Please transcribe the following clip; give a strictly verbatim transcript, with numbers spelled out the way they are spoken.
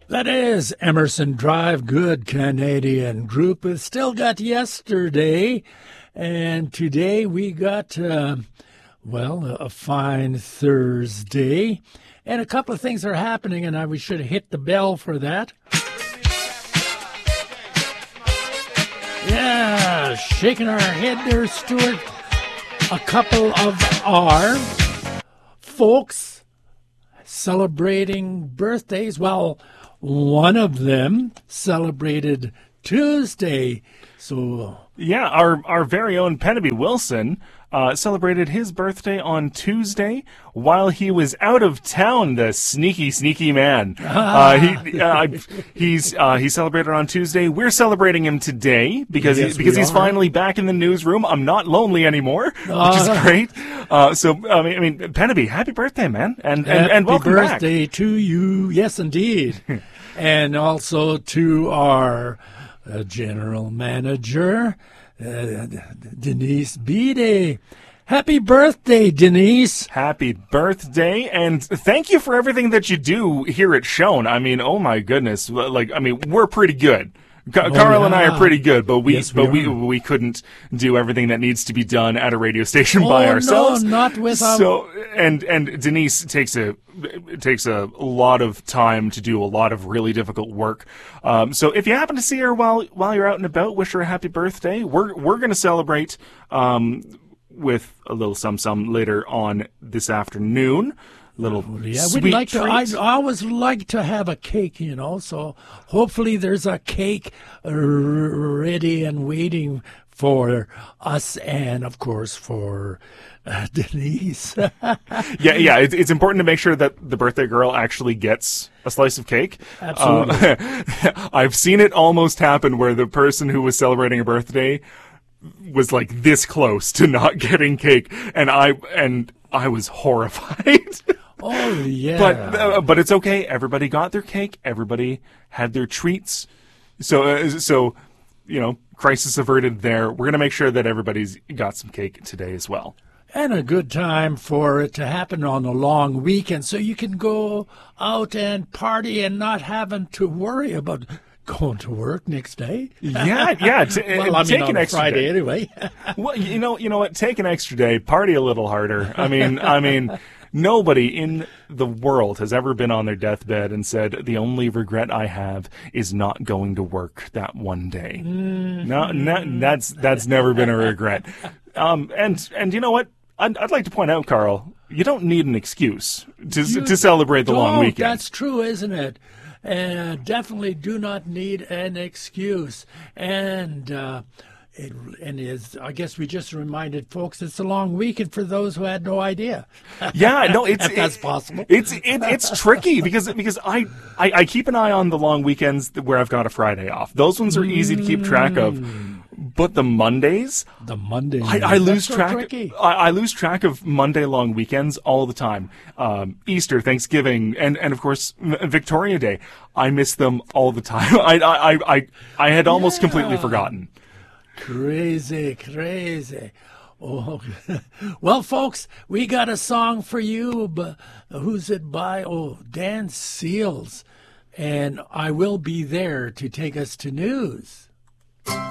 That is Emerson Drive, good Canadian group. We've still got yesterday, and today we got, uh, well, a fine Thursday, and a couple of things are happening, and I, we should have hit the bell for that. Yeah, shaking our head there, Stuart. A couple of our folks celebrating birthdays. Well, one of them celebrated Tuesday. So yeah, our our very own Pennaby Wilson uh, celebrated his birthday on Tuesday while he was out of town. The sneaky, sneaky man. Uh, he uh, he's uh, he celebrated on Tuesday. We're celebrating him today because Yes, he, because we he's are. finally back in the newsroom. I'm not lonely anymore, Uh, which is great. Uh, so I mean, I mean, Pennaby, happy birthday, man, and and, Happy and welcome birthday to you. Yes, indeed. And also to our uh, general manager, uh, Denise Beatty. Happy birthday, Denise. back. Happy birthday, and thank you for everything that you do here at Shone. I mean, oh my goodness, like I mean, we're pretty good. Ca- Oh, Carl and I yeah. are pretty good, but we Yes, we but we are. we couldn't do everything that needs to be done at a radio station Oh, by no, ourselves. not without- So and and Denise takes a it takes a lot of time to do a lot of really difficult work. Um, so if you happen to see her while while you're out and about, wish her a happy birthday. We're we're going to celebrate um, with a little sum sum later on this afternoon. Little Yeah, sweet we'd like to. I, treat. I always like to have a cake, you know. So hopefully there's a cake uh, ready and waiting for us, and of course for uh, Denise. Yeah, yeah. It's, it's important to make sure that the birthday girl actually gets a slice of cake. Absolutely. Uh, I've seen it almost happen where the person who was celebrating a birthday was like this close to not getting cake, and I and I was horrified. Oh yeah. But uh, but it's okay. Everybody got their cake. Everybody had their treats. So uh, so you know, crisis averted there. We're gonna make sure that everybody's got some cake today as well. And a good time for it to happen on a long weekend, so you can go out and party and not having to worry about going to work next day. Yeah, yeah. T- Well, I mean take on an a extra Friday day. anyway. Well, you know, you know what? Take an extra day. Party a little harder. I mean, I mean, nobody in the world has ever been on their deathbed and said, "The only regret I have is not going to work that one day." No, no, that's that's never been a regret. Um, and and you know what? I'd, I'd like to point out, Carl, you don't need an excuse to You to celebrate the long don't. weekend. That's true, isn't it? And definitely do not need an excuse. And uh, it and is I guess we just reminded folks it's a long weekend for those who had no idea. Yeah, no, it's If that's it- possible. It's it, it's tricky because because I, I I keep an eye on the long weekends where I've got a Friday off. Those ones are easy to keep track of, but the Mondays, The Monday. I, I that's lose so track. tricky. I, I lose track of Monday long weekends all the time. Um, Easter, Thanksgiving, and, and of course M- Victoria Day. I miss them all the time. I I I I, I had almost completely Yeah. forgotten. Crazy, crazy. Oh, well, folks, we got a song for you. But who's it by? Oh, Dan Seals. And I will be there to take us to news.